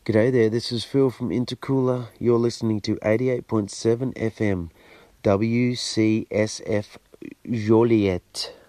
G'day there, this is Phil from Intercooler. You're listening to 88.7 FM, WCSF Joliet.